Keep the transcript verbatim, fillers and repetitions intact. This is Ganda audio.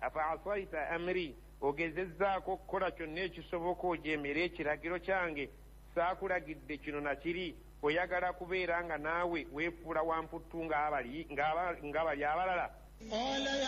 afa asaita amri ogezezzaako okukola kyonna ekisoboka ojeemera ekiragiro kyange saakulagidde kino nakiri oyagala kubeera nga naawe weefuula wamputtu ng'abali abalala